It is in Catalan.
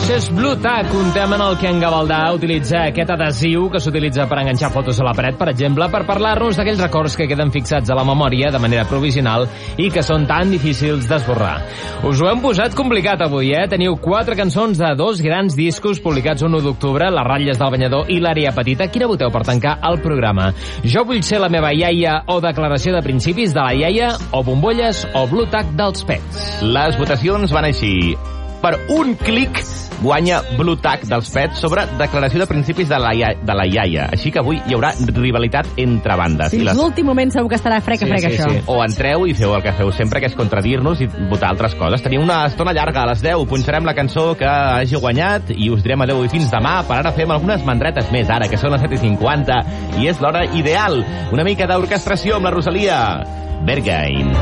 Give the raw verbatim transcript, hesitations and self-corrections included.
Això és Blue Tack, un tema en el que en Gavaldà utilitza aquest adhesiu que s'utilitza per enganxar fotos a la paret, per exemple, per parlar-nos d'aquells records que queden fixats a la memòria de manera provisional i que són tan difícils d'esborrar. Us ho hem posat complicat avui, eh? Teniu quatre cançons de dos grans discos publicats un u d'octubre, Les ratlles del banyador i L'àrea petita. Quina voteu per tancar el programa? Jo vull ser la meva iaia o Declaració de principis de la iaia o Bombolles o Blue Tack dels Pets. Les votacions van així. Per un clic guanya Blue Tack dels Pets sobre Declaració de principis de la, ia, de la iaia. Així que avui hi haurà rivalitat entre bandes. Fins les... l'últim moment segur que estarà frec a frec, sí, sí, això. Sí. O entreu i feu el que feu sempre, que és contradir-nos i votar altres coses. Tenim una estona llarga, a les deu punxarem la cançó que hagi guanyat i us direm adeu i fins demà. Per ara fem algunes mandretes més, ara, que són les set i cinquanta, i és l'hora ideal. Una mica d'orquestració amb la Rosalia. Berghain.